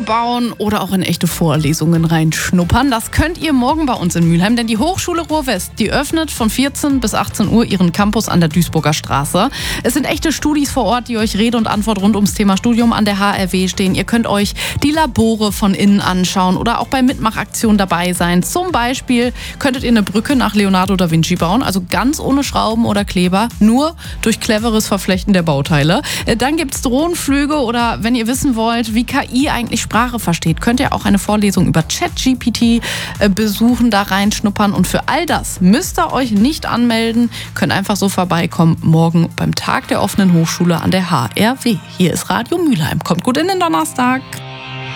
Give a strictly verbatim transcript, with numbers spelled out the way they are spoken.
bauen oder auch in echte Vorlesungen reinschnuppern. Das könnt ihr morgen bei uns in Mülheim, denn die Hochschule Ruhr-West, die öffnet von vierzehn bis achtzehn Uhr ihren Campus an der Duisburger Straße. Es sind echte Studis vor Ort, die euch Rede und Antwort rund ums Thema Studium an der H R W stehen. Ihr könnt euch die Labore von innen anschauen oder auch bei Mitmachaktionen dabei sein. Zum Beispiel könntet ihr eine Brücke nach Leonardo da Vinci bauen, also ganz ohne Schrauben oder Kleber, nur durch cleveres Verflechten der Bauteile. Dann gibt's Drohnenflüge oder wenn ihr wissen wollt, wie K I eigentlich Sprache versteht, könnt ihr auch eine Vorlesung über ChatGPT besuchen, da reinschnuppern. Und für all das müsst ihr euch nicht anmelden, könnt einfach so vorbeikommen morgen beim Tag der offenen Hochschule an der H R W. Hier ist Radio Mülheim. Kommt gut in den Donnerstag.